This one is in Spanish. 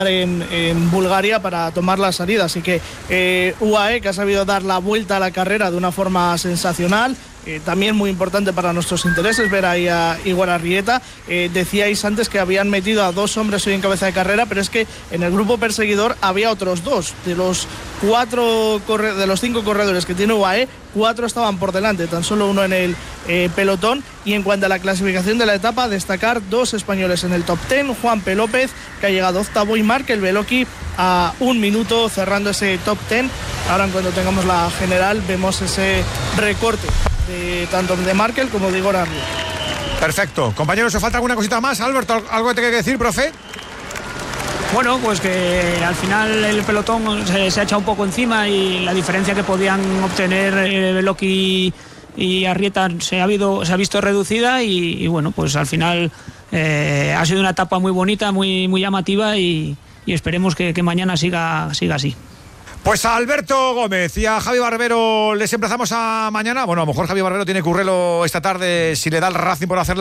en Bulgaria para tomar la salida, así que UAE, que ha sabido dar la vuelta a la carrera de una forma sensacional. También muy importante para nuestros intereses ver ahí a Igor Arrieta. Decíais antes que habían metido a 2 hombres hoy en cabeza de carrera, pero es que en el grupo perseguidor había otros 2. De los 5 corredores que tiene UAE, 4 estaban por delante, tan solo uno en el pelotón. Y en cuanto a la clasificación de la etapa, destacar 2 españoles en el top 10, Juanpe López, que ha llegado octavo, y Markel Beloki a 1 minuto cerrando ese top 10. Ahora, en cuanto tengamos la general, vemos ese recorte tanto de Markel como de Igor Arrieta. Perfecto. Compañeros, ¿os falta alguna cosita más? Alberto, ¿algo que tenga que decir, profe? Bueno, pues que al final el pelotón se ha echado un poco encima y la diferencia que podían obtener Beloki y Arrieta se ha visto reducida y bueno, pues al final ha sido una etapa muy bonita, muy llamativa y esperemos que mañana siga así. Pues a Alberto Gómez y a Javi Barbero les emplazamos a mañana. Bueno, a lo mejor Javi Barbero tiene currelo esta tarde si le da el Racing por hacer